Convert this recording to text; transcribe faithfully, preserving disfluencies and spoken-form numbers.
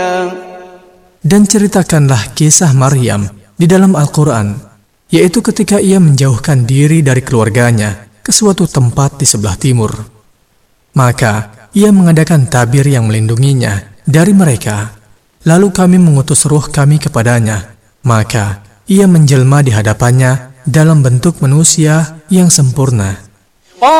Dan ceritakanlah kisah Maryam di dalam Al-Quran, yaitu ketika ia menjauhkan diri dari keluarganya ke suatu tempat di sebelah timur. Maka ia mengadakan tabir yang melindunginya dari mereka. Lalu kami mengutus ruh kami kepadanya, maka ia menjelma di hadapannya dalam bentuk manusia yang sempurna.